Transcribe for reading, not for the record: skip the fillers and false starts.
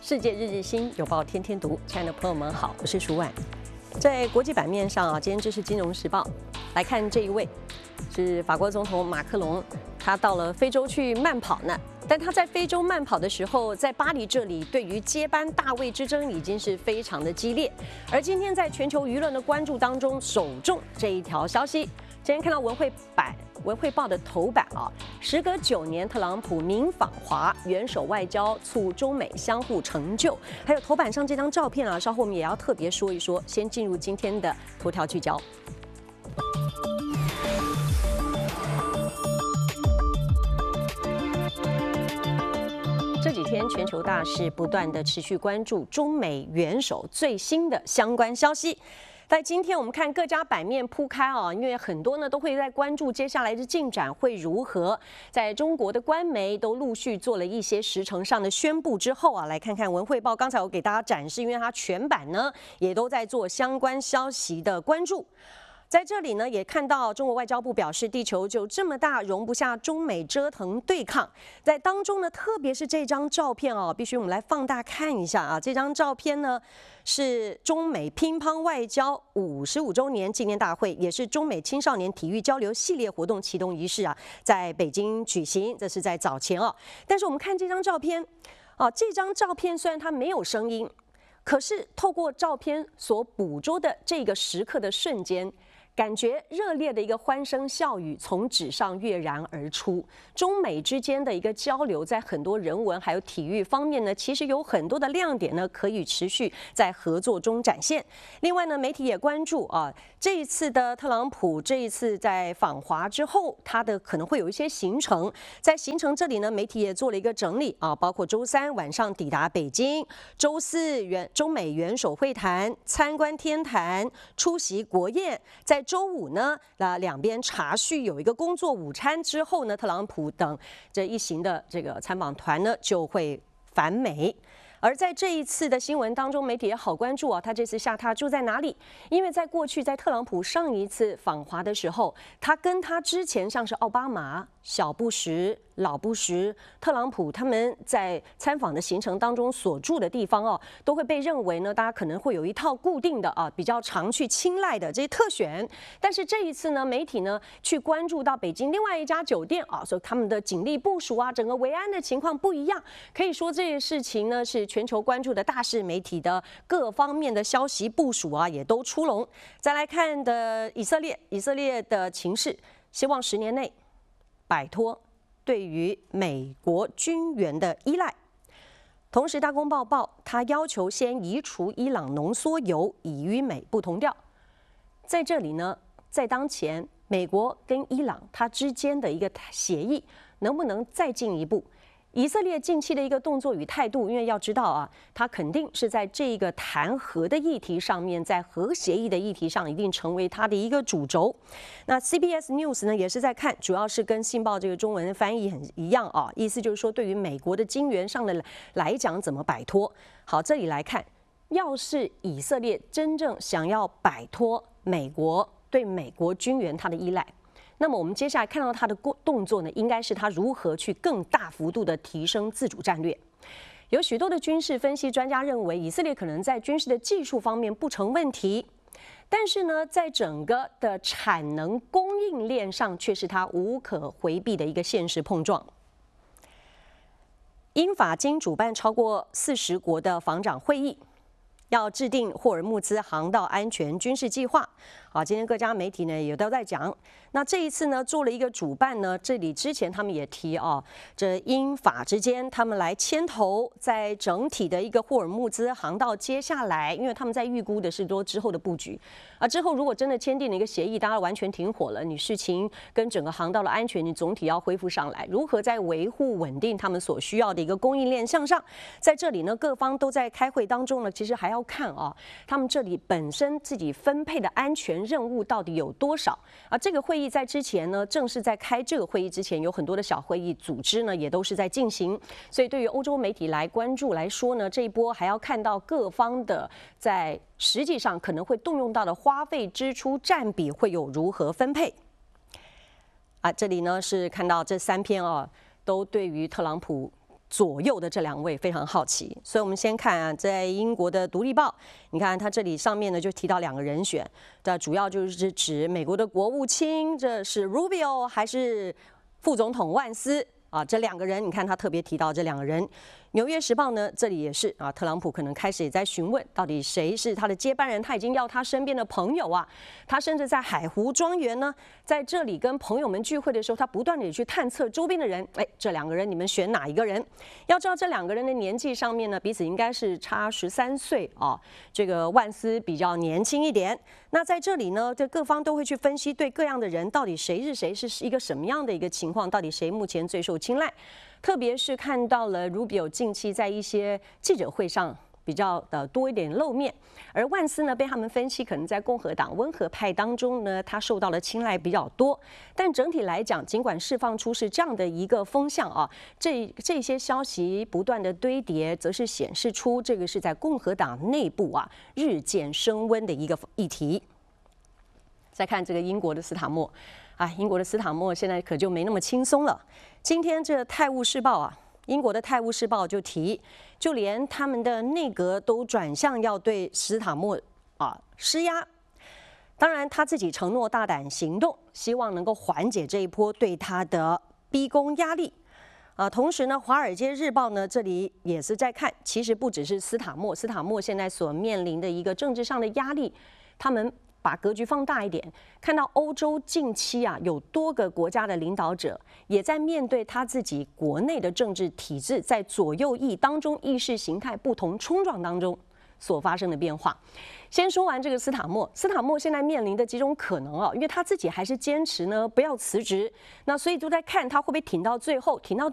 世界日日新，有报天天读。亲爱的朋友们好，我是舒婉。在国际版面上啊，今天这是《金融时报》来看这一位，是法国总统马克龙，他到了非洲去慢跑呢。但他在非洲慢跑的时候，在巴黎这里，对于接班大位之争已经是非常的激烈。而今天在全球舆论的关注当中，首重这一条消息。今天看到文汇报的头版啊，时隔9年，特朗普明访华，元首外交促中美相互成就。还有头版上这张照片啊，稍后我们也要特别说一说。先进入今天的头条聚焦。这几天全球大事不断的持续关注中美元首最新的相关消息。在今天我们看各家版面铺开啊，因为很多呢都会在关注接下来的进展会如何。在中国的官媒都陆续做了一些时程上的宣布之后啊，来看看文汇报。刚才我给大家展示，因为它全版呢也都在做相关消息的关注。在这里呢，也看到中国外交部表示，地球就这么大，容不下中美折腾对抗。在当中呢，特别是这张照片哦，必须我们来放大看一下啊。这张照片呢，是中美乒乓外交55周年纪念大会，也是中美青少年体育交流系列活动启动仪式啊，在北京举行。这是在早前啊，但是我们看这张照片啊，这张照片虽然它没有声音，可是透过照片所捕捉的这个时刻的瞬间。感觉热烈的一个欢声笑语从纸上跃然而出，中美之间的一个交流，在很多人文还有体育方面呢，其实有很多的亮点呢，可以持续在合作中展现。另外呢，媒体也关注啊，这一次的特朗普这一次在访华之后，他的可能会有一些行程，在行程这里呢，媒体也做了一个整理啊，包括周3晚上抵达北京，周4中美元首会谈，参观天坛，出席国宴，在周5呢，两边茶叙有一个工作午餐之后呢，特朗普等这一行的这个参访团呢就会返美。而在这一次的新闻当中，媒体也好关注啊，他这次下榻住在哪里？因为在过去，在特朗普上一次访华的时候，他跟他之前像是奥巴马、小布什、老布什、特朗普他们在参访的行程当中所住的地方哦，都会被认为呢，大家可能会有一套固定的啊，比较常去青睐的这些特选。但是这一次呢，媒体呢去关注到北京另外一家酒店啊，所以他们的警力部署啊，整个维安的情况不一样。可以说这件事情呢是全球关注的大事，媒体的各方面的消息部署啊也都出笼。再来看的以色列的情势，希望10年内摆脱对于美国军援的依赖。同时，大公报报他要求先移除伊朗浓缩铀，以与美不同调。在这里呢，在当前美国跟伊朗它之间的一个协议，能不能再进一步？以色列近期的一个动作与态度，因为要知道啊，它肯定是在这个谈和的议题上面，在核协议的议题上，一定成为它的一个主轴。那 CBS News 呢，也是在看，主要是跟信报这个中文翻译很一样啊，意思就是说，对于美国的金援上的来讲，怎么摆脱？好，这里来看，要是以色列真正想要摆脱美国对美国军援它的依赖。那么我们接下来看到他的动作呢，应该是他如何去更大幅度的提升自主战略。有许多的军事分析专家认为，以色列可能在军事的技术方面不成问题，但是呢，在整个的产能供应链上，却是他无可回避的一个现实碰撞。英法经主办超过40国的防长会议，要制定霍尔木兹航道安全军事计划。好，今天各家媒体呢也都在讲。那这一次呢，做了一个主办呢，这里之前他们也提啊，这英法之间他们来牵头，在整体的一个霍尔木兹航道接下来，因为他们在预估的是说之后的布局啊，之后如果真的签订了一个协议，大家完全停火了，你事情跟整个航道的安全，你总体要恢复上来，如何在维护稳定他们所需要的一个供应链向上，在这里呢，各方都在开会当中呢，其实还要看啊，他们这里本身自己分配的安全任务到底有多少啊？这个会议在之前呢，正是在开这个会议之前，有很多的小会议组织呢，也都是在进行。所以对于欧洲媒体来关注来说呢，这一波还要看到各方的在实际上可能会动用到的花费支出占比会有如何分配。啊，这里呢是看到这3篇啊，都对于特朗普左右的这2位非常好奇，所以我们先看啊，在英国的《独立报》，你看它这里上面呢就提到2个人选，这主要就是指美国的国务卿，这是 Rubio 还是副总统万斯啊？这2个人，你看他特别提到这2个人。《纽约时报》呢，这里也是啊，特朗普可能开始也在询问，到底谁是他的接班人？他已经要他身边的朋友啊，他甚至在海湖庄园呢，在这里跟朋友们聚会的时候，他不断的去探测周边的人，哎，这2个人你们选哪一个人？要知道这2个人的年纪上面呢，彼此应该是差13岁啊，这个万斯比较年轻一点。那在这里呢，这各方都会去分析对各样的人到底谁是谁，是一个什么样的一个情况，到底谁目前最受青睐。特别是看到了 Rubio 近期在一些记者会上比较多一点露面，而万斯呢被他们分析可能在共和党温和派当中呢，他受到的青睐比较多。但整体来讲，尽管释放出是这样的一个风向啊，这些消息不断的堆叠，则是显示出这个是在共和党内部啊日渐升温的一个议题。再看这个英国的斯塔默。英国的斯塔默现在可就没那么轻松了。今天这《泰晤士报》啊，英国的《泰晤士报》就提，就连他们的内阁都转向要对斯塔默施压。当然，他自己承诺大胆行动，希望能够缓解这一波对他的逼宫压力。同时呢，《华尔街日报》呢这里也是在看，其实不只是斯塔默现在所面临的一个政治上的压力，他们把格局放大一点，看到欧洲近期有多个国家的领导者也在面对他自己国内的政治体制在左右翼当中意识形态不同冲撞当中所发生的变化。先说完这个斯塔默现在面临的几种可能因为他自己还是坚持呢不要辞职，那所以就在看他会不会挺到最后，挺到